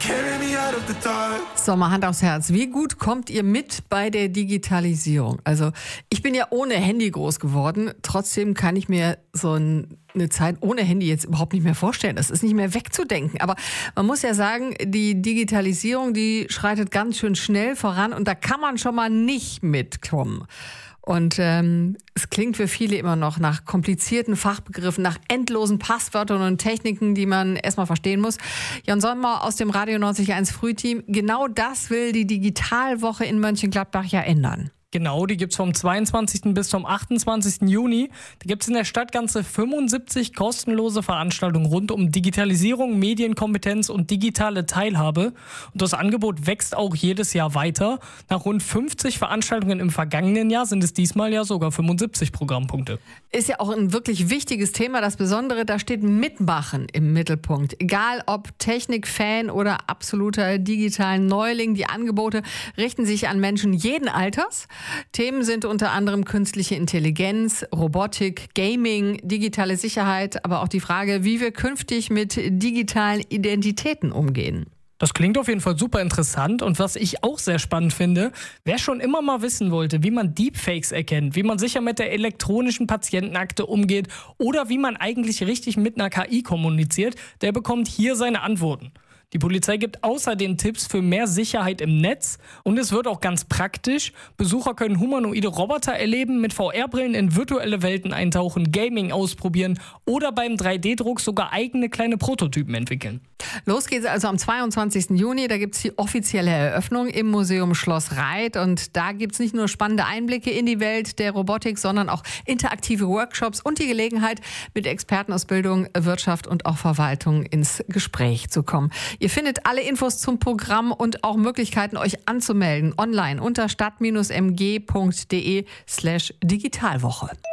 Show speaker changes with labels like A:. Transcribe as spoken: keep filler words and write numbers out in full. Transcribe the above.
A: So, mal Hand aufs Herz. Wie gut kommt ihr mit bei der Digitalisierung? Also ich bin ja ohne Handy groß geworden. Trotzdem kann ich mir so ein, eine Zeit ohne Handy jetzt überhaupt nicht mehr vorstellen. Das ist nicht mehr wegzudenken. Aber man muss ja sagen, die Digitalisierung, die schreitet ganz schön schnell voran. Und da kann man schon mal nicht mitkommen. Und ähm, es klingt für viele immer noch nach komplizierten Fachbegriffen, nach endlosen Passwörtern und Techniken, die man erstmal verstehen muss. Jan Sommer aus dem Radio neunzig Komma eins Frühteam, genau das will die Digitalwoche in Mönchengladbach ja ändern.
B: Genau, die gibt's vom zweiundzwanzigsten bis zum achtundzwanzigsten Juni. Da gibt's in der Stadt ganze fünfundsiebzig kostenlose Veranstaltungen rund um Digitalisierung, Medienkompetenz und digitale Teilhabe. Und das Angebot wächst auch jedes Jahr weiter. Nach rund fünfzig Veranstaltungen im vergangenen Jahr sind es diesmal ja sogar fünfundsiebzig Programmpunkte.
A: Ist ja auch ein wirklich wichtiges Thema. Das Besondere, da steht Mitmachen im Mittelpunkt. Egal ob Technikfan oder absoluter digitalen Neuling, die Angebote richten sich an Menschen jeden Alters. Themen sind unter anderem künstliche Intelligenz, Robotik, Gaming, digitale Sicherheit, aber auch die Frage, wie wir künftig mit digitalen Identitäten umgehen.
B: Das klingt auf jeden Fall super interessant und was ich auch sehr spannend finde, wer schon immer mal wissen wollte, wie man Deepfakes erkennt, wie man sicher mit der elektronischen Patientenakte umgeht oder wie man eigentlich richtig mit einer K I kommuniziert, der bekommt hier seine Antworten. Die Polizei gibt außerdem Tipps für mehr Sicherheit im Netz und es wird auch ganz praktisch. Besucher können humanoide Roboter erleben, mit V R-Brillen in virtuelle Welten eintauchen, Gaming ausprobieren oder beim drei D Druck sogar eigene kleine Prototypen entwickeln.
A: Los geht's also am zweiundzwanzigsten Juni, da gibt's die offizielle Eröffnung im Museum Schloss Reit und da gibt's nicht nur spannende Einblicke in die Welt der Robotik, sondern auch interaktive Workshops und die Gelegenheit, mit Experten aus Bildung, Wirtschaft und auch Verwaltung ins Gespräch zu kommen. Ihr findet alle Infos zum Programm und auch Möglichkeiten, euch anzumelden online unter stadt-mg.de slash Digitalwoche.